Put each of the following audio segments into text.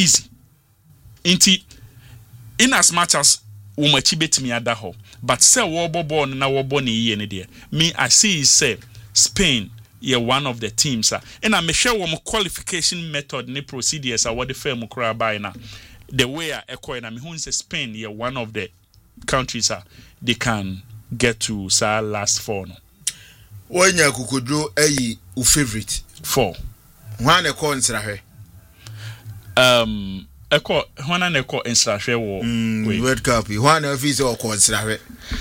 easy. In as much as umachi betimi ada ho, but say wobo born na wobo ni ye ne de. Me I see say Spain one of the teams and I share one qualification method ni procedures what the firm kura by na the way I echo na me who say Spain one of the countries they can get to last 4 no. When you could do a favorite 4 one a call nsrahwe Eko hwana na eko nsrahwe wo World Cup one of his or call nsrahwe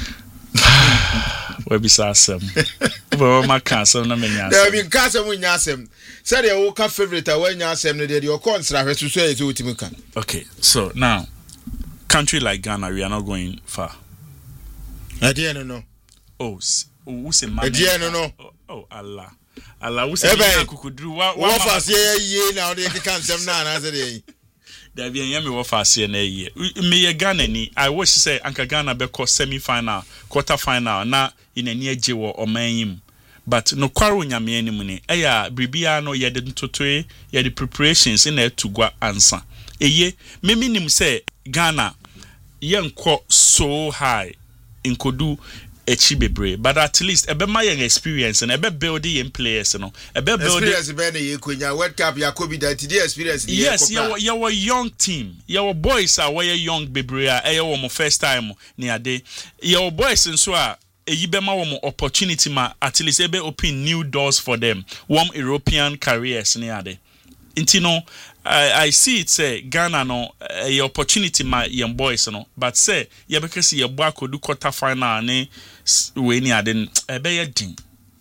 we be asem we ma cancel na menya there be cancel when yasem say the wo ka favorite when yasem no dey your call nsrahwe so so you ultimate can. Okay, so now country like Ghana we are not going far. Adieno no. Oh, who say man? Adieno no. Oh Allah who say kukudru what fast ye now they can sem na na say dey. There be yemi wo fast ye na ye. Me Ghana ni I wish say anka Ghana be ko semi final, quarter final na in ani agye wo omanyin. But no kwaro nyame anim ni. Eya bribia no ye de ntotoe, ye de preparations in to gwa ansa. Eye me minim say Ghana yenko so high in kodu echi bebre, but at least ebe ma yen experience and ebe build yen players no ebe build experience be na ye kwenya World Cup Yakobi that the experience yes your young team your boys are where young bebre a wo first time ni ade your boys nso a eyi be ma wo opportunity ma at least ebe open new doors for them warm European careers ni ade intino I see it say Ghana no a opportunity my young boys no but say you because you boy could do quarter final ni we ni aden ebe ye din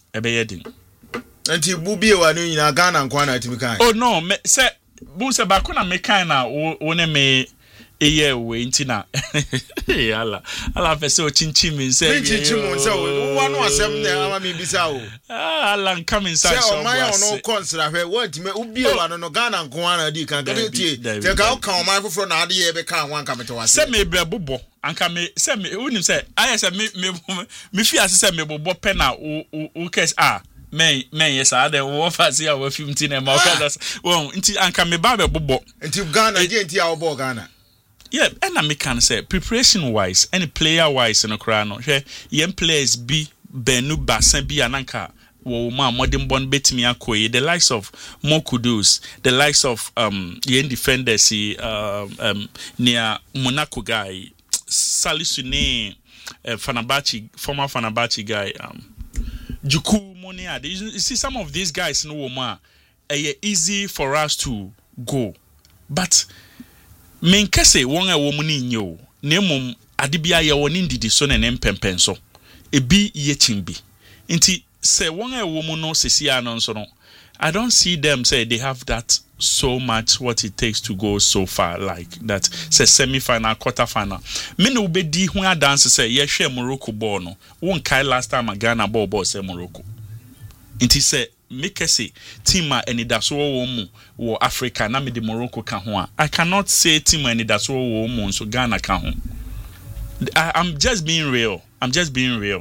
anti bubi wa no nyina Ghana nkwa na atimi kan. Oh no me say bu say ba ko na me kan na wo ne me eye we ntina ala fese o chinchi mi say chinchi mo say wo no asem na ama mi bisa o ala nka mi say so my no consider hwe what me ubi wa no Ghana nko na di kan gade tie te ka o kan my foforo na ade ye be kan wan ka me to wase say me bre bobo anka me say me unim say I say me fi ase say me bobo pe na o kes men yes I dey wo fa see our 15 na ma o ka won nti anka me ba be bobo nti Ghana di nti a wo Ghana. Yeah, and I can say preparation wise, any player wise in a crown. Young players be Benu Basen be ananka. Ma modern born bet me akoye. The likes of Mokudus, the likes of yen defenders near Monaco guy, Salisune, Fenerbahce, former Fenerbahce guy, Juku Monia. You see some of these guys no more easy for us to go, but. Men kase won a woman in you, Nemum Adibia ya won indidi so na empempen so. Ebi ye chimbi. Inti say won a woman no sesia no so no. I don't see them say they have that so much what it takes to go so far like that. Say semi-final, quarter-final. Me no be di hu dance say ye hwe Morocco ball no. Won kai last time Ghana ball say Morocco. Inti say make say team any that's wo Africa na me de Morocco kan ho I cannot say team any that's wo so Ghana kan ho. I'm just being real. And just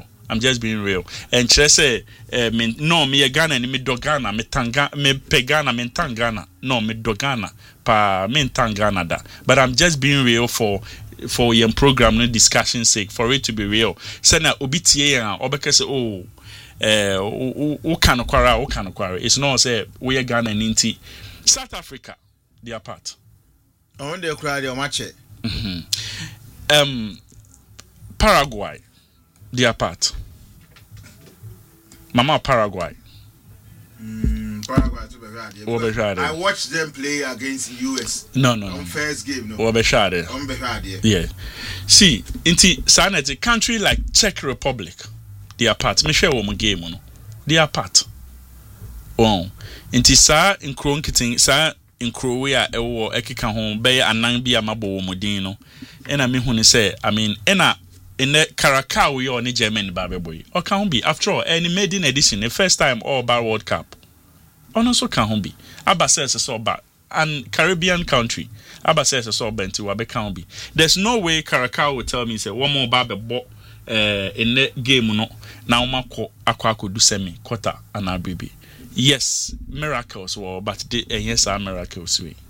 and say no me Ghana ni me do Ghana me tanga me pe Ghana me tangana no me do Ghana pa me tangana da but I'm just being real for your program no discussion sake for it to be real. Say na obi tie yan obeka say oh Ukanokwara. It's not say we are Ghana and Inti. South Africa, they are part. I want to cry your match. Paraguay, they are part. Mama Paraguay. Paraguay. I watched them play against US. No. On first game, no. Yeah. See, Inti Sanity country like Czech Republic. They are part. Me share one game no. They are part. Oh, inti sa in Kron kiting sa in Croatia ewo ekeka ho be anan bia mabo wo din no. Ena me hu ne say I mean ena in the Caracau you on German baby boy. Or can be after all any maiden edition the first time all bar World Cup. Ono so can be. Aba says so ba and Caribbean country. Aba says so benti wa be can be. There's no way Caracau will tell me say one more baby bo in the game no now mako akwa do semi quarter and abribi. Yes, miracles were but yes are miracles we.